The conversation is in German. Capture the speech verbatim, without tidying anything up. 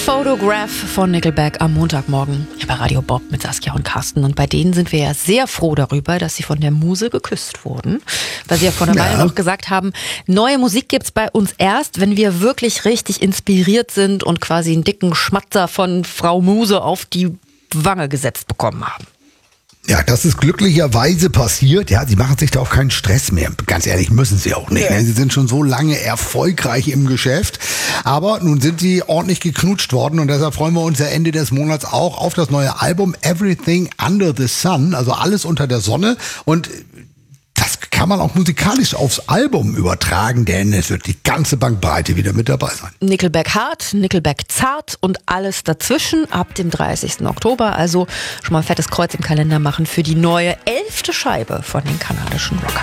Photograph von Nickelback am Montagmorgen bei Radio Bob mit Saskia und Carsten. Und bei denen sind wir ja sehr froh darüber, dass sie von der Muse geküsst wurden. Weil sie ja vor einer Weile Ja. noch gesagt haben, neue Musik gibt's bei uns erst, wenn wir wirklich richtig inspiriert sind und quasi einen dicken Schmatzer von Frau Muse auf die Wange gesetzt bekommen haben. Ja, das ist glücklicherweise passiert. Ja, sie machen sich da auch keinen Stress mehr. Ganz ehrlich, müssen sie auch nicht. Ja. Ne? Sie sind schon so lange erfolgreich im Geschäft. Aber nun sind sie ordentlich geknutscht worden und deshalb freuen wir uns ja Ende des Monats auch auf das neue Album Everything Under the Sun, also alles unter der Sonne. Und das kann man auch musikalisch aufs Album übertragen, denn es wird die ganze Bandbreite wieder mit dabei sein. Nickelback hart, Nickelback zart und alles dazwischen ab dem dreißigsten Oktober. Also schon mal ein fettes Kreuz im Kalender machen für die neue elfte Scheibe von den kanadischen Rockern.